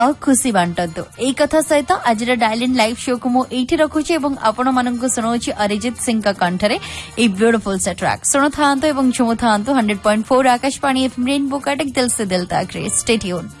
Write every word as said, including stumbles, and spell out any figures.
और खुशी बांटतु एई कथा सहित आज डायल इन लाइव शो को मु एठी रखुची एवं आपण माननकु सुनाउची अरिजित सिंह का कंठरे ए ब्यूटीफुल सा ट्रैक सुनो थांतो एवं Jhumu थांतो hundred point four Akashvani FM rainbow काटक दिल से दिल तक स्टे ट्यून।